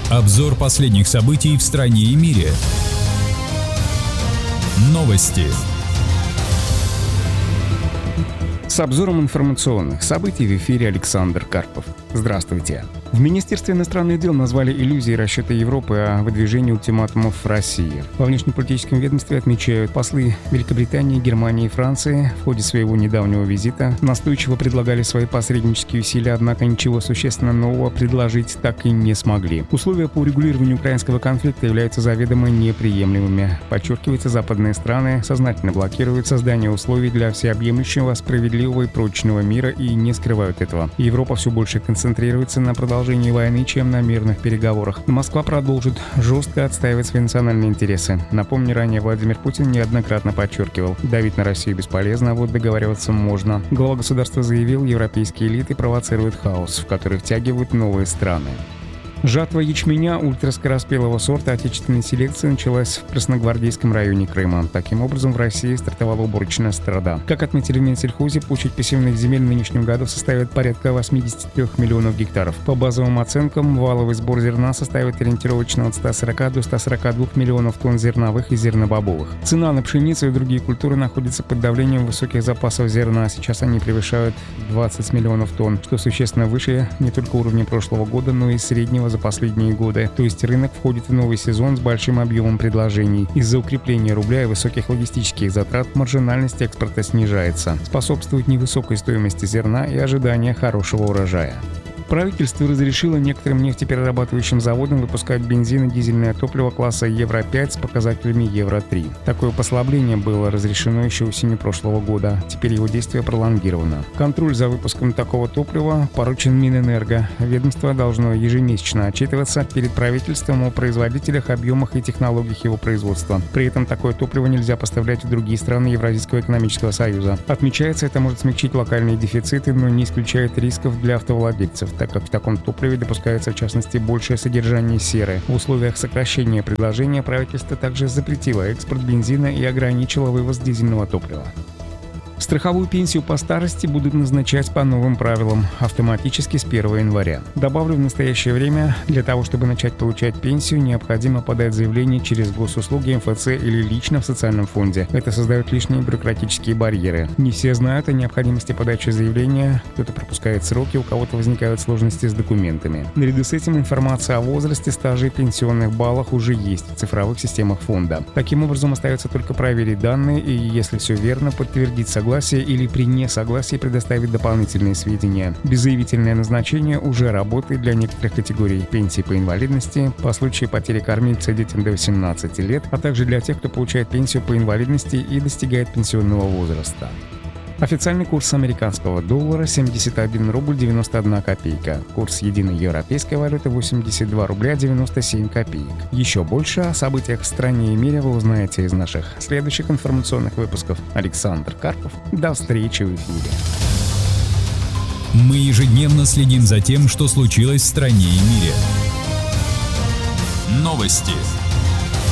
Обзор последних событий в стране и мире. Новости. С обзором информационных событий в эфире Александр Карпов. Здравствуйте. В Министерстве иностранных дел назвали иллюзией расчета Европы о выдвижении ультиматумов России. Во внешнеполитическом ведомстве отмечают, послы Великобритании, Германии и Франции в ходе своего недавнего визита настойчиво предлагали свои посреднические усилия, однако ничего существенно нового предложить так и не смогли. Условия по урегулированию украинского конфликта являются заведомо неприемлемыми. Подчеркивается, западные страны сознательно блокируют создание условий для всеобъемлющего, справедливого и прочного мира и не скрывают этого. Европа все больше концентрируется на продолжении войны, чем на мирных переговорах. Москва продолжит жестко отстаивать свои национальные интересы. Напомню, ранее Владимир Путин неоднократно подчеркивал, давить на Россию бесполезно, а вот договариваться можно. Глава государства заявил, европейские элиты провоцируют хаос, в который втягивают новые страны. Жатва ячменя ультраскороспелого сорта отечественной селекции началась в Красногвардейском районе Крыма. Таким образом, в России стартовала уборочная страда. Как отметили в Минсельхозе, площадь посевных земель в нынешнем году составит порядка 83 миллионов гектаров. По базовым оценкам, валовый сбор зерна составит ориентировочно от 140 до 142 миллионов тонн зерновых и зернобобовых. Цена на пшеницу и другие культуры находится под давлением высоких запасов зерна. Сейчас они превышают 20 миллионов тонн, что существенно выше не только уровня прошлого года, но и среднего за последние годы. То есть рынок входит в новый сезон с большим объемом предложений. Из-за укрепления рубля и высоких логистических затрат маржинальность экспорта снижается. Способствует невысокой стоимости зерна и ожидания хорошего урожая. Правительство разрешило некоторым нефтеперерабатывающим заводам выпускать бензин и дизельное топливо класса Евро-5 с показателями Евро-3. Такое послабление было разрешено еще осенью прошлого года. Теперь его действие пролонгировано. Контроль за выпуском такого топлива поручен Минэнерго. Ведомство должно ежемесячно отчитываться перед правительством о производителях, объемах и технологиях его производства. При этом такое топливо нельзя поставлять в другие страны Евразийского экономического союза. Отмечается, это может смягчить локальные дефициты, но не исключает рисков для автовладельцев, так как в таком топливе допускается в частности большее содержание серы. В условиях сокращения предложения правительство также запретило экспорт бензина и ограничило вывоз дизельного топлива. Страховую пенсию по старости будут назначать по новым правилам, автоматически с 1 января. Добавлю, в настоящее время для того, чтобы начать получать пенсию, необходимо подать заявление через госуслуги, МФЦ или лично в социальном фонде. Это создает лишние бюрократические барьеры. Не все знают о необходимости подачи заявления, кто-то пропускает сроки, у кого-то возникают сложности с документами. Наряду с этим информация о возрасте, стаже и пенсионных баллах уже есть в цифровых системах фонда. Таким образом, остается только проверить данные и, если все верно, подтвердить согласие или при несогласии предоставить дополнительные сведения. Беззаявительное назначение уже работает для некоторых категорий пенсии по инвалидности, по случаю потери кормильца детям до 18 лет, а также для тех, кто получает пенсию по инвалидности и достигает пенсионного возраста. Официальный курс американского доллара 71 рубль 91 копейка. Курс единой европейской валюты 82 рубля 97 копеек. Еще больше о событиях в стране и мире вы узнаете из наших следующих информационных выпусков. Александр Карпов. До встречи в эфире. Мы ежедневно следим за тем, что случилось в стране и мире. Новости.